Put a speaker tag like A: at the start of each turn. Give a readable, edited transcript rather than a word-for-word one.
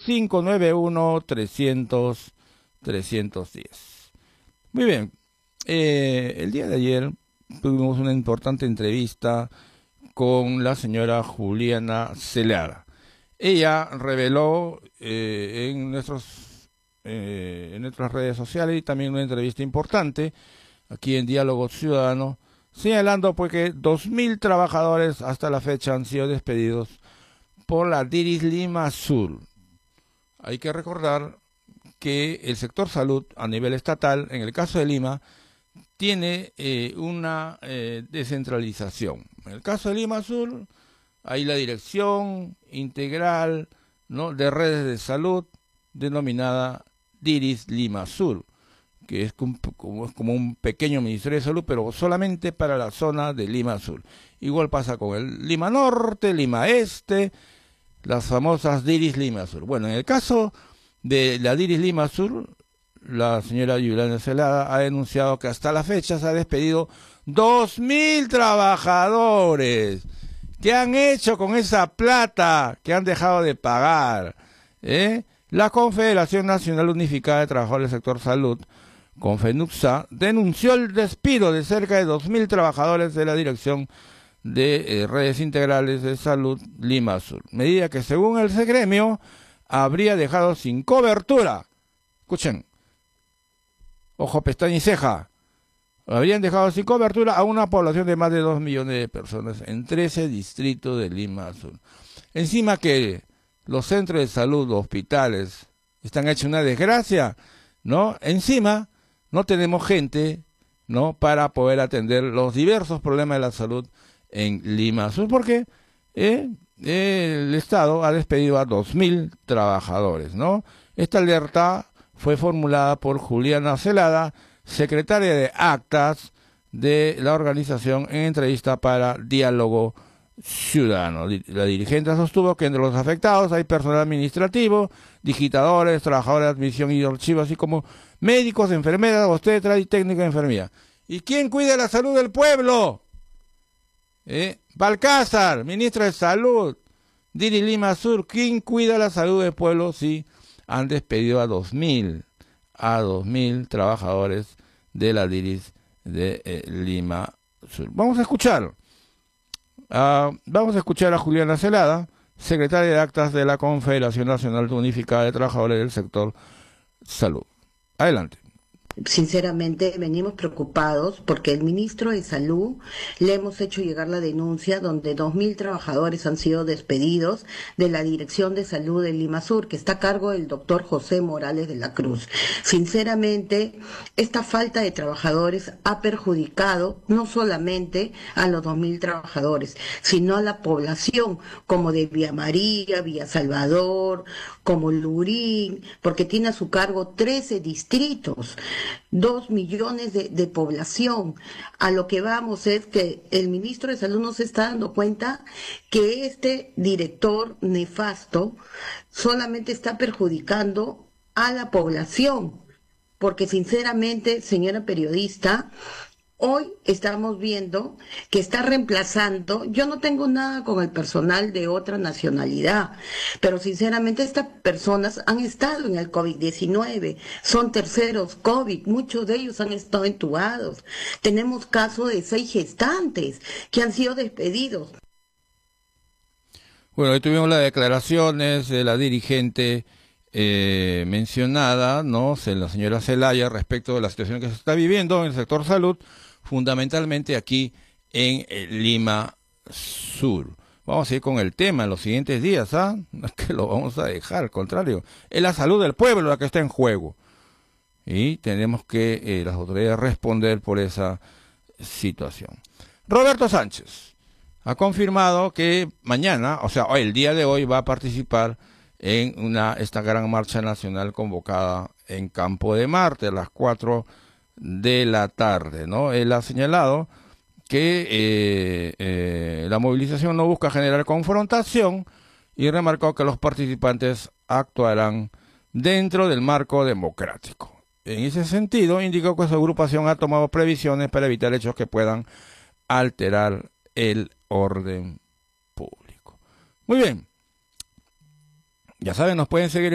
A: 591-300-310. Muy bien, el día de ayer tuvimos una importante entrevista con la señora Juliana Celada. Ella reveló en nuestras redes sociales y también una entrevista importante aquí en Diálogo Ciudadano, señalando pues que 2.000 trabajadores hasta la fecha han sido despedidos por la DIRIS Lima Sur. Hay que recordar que el sector salud a nivel estatal, en el caso de Lima, tiene una descentralización. En el caso de Lima Sur, hay la Dirección Integral, ¿no?, de Redes de Salud, denominada DIRIS Lima Sur, que es como un pequeño Ministerio de Salud, pero solamente para la zona de Lima Sur. Igual pasa con el Lima Norte, Lima Este, las famosas DIRIS Lima Sur. Bueno, en el caso de la DIRIS Lima Sur, la señora Juliana Celada ha denunciado que hasta la fecha se ha despedido 2.000 trabajadores. ¿Qué han hecho con esa plata que han dejado de pagar? La Confederación Nacional Unificada de Trabajadores del Sector Salud, Confenucsa, denunció el despido de cerca de 2.000 trabajadores de la Dirección de Redes Integrales de Salud Lima Sur, medida que según el gremio habría dejado sin cobertura. Escuchen, ojo, pestaña y ceja. Habrían dejado sin cobertura a una población de más de 2 millones de personas en 13 distritos de Lima Sur. Encima que los centros de salud, los hospitales, están hechos una desgracia, ¿no? Encima no tenemos gente, ¿no?, para poder atender los diversos problemas de la salud en Lima Sur, porque el Estado ha despedido a 2.000 trabajadores, ¿no? Esta alerta fue formulada por Juliana Celada, secretaria de Actas de la organización, en entrevista para Diálogo Ciudadano. La dirigente sostuvo que entre los afectados hay personal administrativo, digitadores, trabajadores de admisión y archivo, así como médicos, enfermeras, obstetras y técnicos de enfermería. ¿Y quién cuida la salud del pueblo? Balcázar, ministro de Salud, DIRIS Lima Sur, ¿quién cuida la salud del pueblo si han despedido a 2.000 trabajadores de la DIRIS de Lima Sur? Vamos a escuchar a Juliana Celada, secretaria de Actas de la Confederación Nacional Unificada de Trabajadores del Sector Salud. Adelante.
B: Sinceramente, venimos preocupados porque el ministro de Salud le hemos hecho llegar la denuncia donde 2.000 trabajadores han sido despedidos de la Dirección de Salud de Lima Sur, que está a cargo del doctor José Morales de la Cruz. Sinceramente, esta falta de trabajadores ha perjudicado no solamente a los 2.000 trabajadores, sino a la población, como de Villa María, Villa Salvador, como Lurín, porque tiene a su cargo 13 distritos. 2 millones de población. A lo que vamos es que el ministro de Salud no se está dando cuenta que este director nefasto solamente está perjudicando a la población, porque sinceramente, señora periodista, hoy estamos viendo que está reemplazando. Yo no tengo nada con el personal de otra nacionalidad, pero sinceramente estas personas han estado en el COVID-19, son terceros COVID, muchos de ellos han estado entubados. Tenemos casos de 6 gestantes que han sido despedidos.
A: Bueno, hoy tuvimos las declaraciones de la dirigente mencionada, ¿no?, la señora Celaya, respecto de la situación que se está viviendo en el sector salud, fundamentalmente aquí en Lima Sur. Vamos a ir con el tema en los siguientes días, No es que lo vamos a dejar, al contrario, es la salud del pueblo la que está en juego. Y tenemos que las autoridades responder por esa situación. Roberto Sánchez ha confirmado que mañana, o sea, el día de hoy, va a participar en esta gran marcha nacional convocada en Campo de Marte a las 4 de la tarde, ¿no? Él ha señalado que la movilización no busca generar confrontación y remarcó que los participantes actuarán dentro del marco democrático. En ese sentido, indicó que su agrupación ha tomado previsiones para evitar hechos que puedan alterar el orden público. Muy bien. Ya saben, nos pueden seguir